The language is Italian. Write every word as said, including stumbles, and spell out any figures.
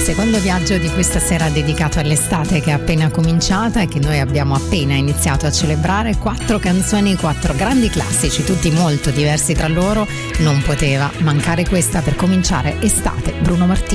Secondo viaggio di questa sera dedicato all'estate che è appena cominciata e che noi abbiamo appena iniziato a celebrare. Quattro canzoni, quattro grandi classici, tutti molto diversi tra loro. Non poteva mancare questa per cominciare estate. Bruno Martini.